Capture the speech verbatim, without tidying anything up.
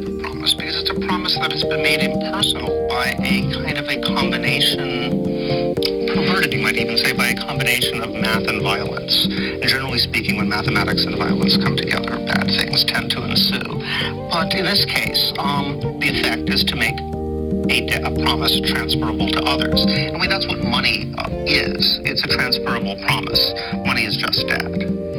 of a promise because it's a promise that has been made impersonal by a kind of a combination, perverted you might even say, by a combination of math and violence. And generally speaking, when mathematics and violence come together, bad things tend to ensue. But in this case, um, the effect is to make a, de- a promise transferable to others. I mean, that's what money uh, is. It's a transferable promise. Money is just debt.